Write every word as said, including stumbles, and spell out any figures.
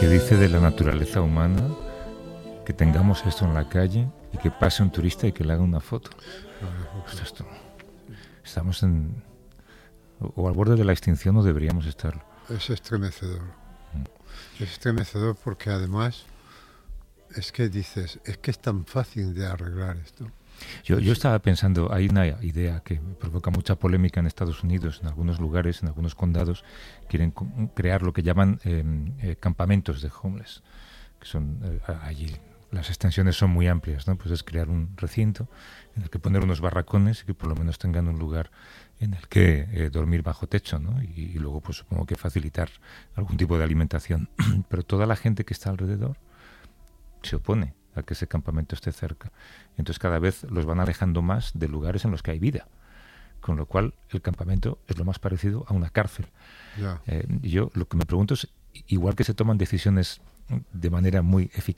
¿Qué dice de la naturaleza humana que tengamos esto en la calle y que pase un turista y que le haga una foto? Pues esto, estamos en... o al borde de la extinción, o deberíamos estarlo. Es estremecedor. Mm. Es estremecedor porque además es que dices, es que es tan fácil de arreglar esto. Yo, yo estaba pensando, hay una idea que provoca mucha polémica en Estados Unidos, en algunos lugares, en algunos condados, quieren crear lo que llaman eh, eh, campamentos de homeless, que son eh, allí las extensiones son muy amplias, ¿no? Pues es crear un recinto en el que poner unos barracones y que por lo menos tengan un lugar en el que eh, dormir bajo techo, ¿no? Y, y luego pues supongo que facilitar algún tipo de alimentación. Pero toda la gente que está alrededor se opone a que ese campamento esté cerca. Entonces cada vez los van alejando más de lugares en los que hay vida. Con lo cual el campamento es lo más parecido a una cárcel. Yeah. Eh, yo lo que me pregunto es, igual que se toman decisiones de manera muy eficaz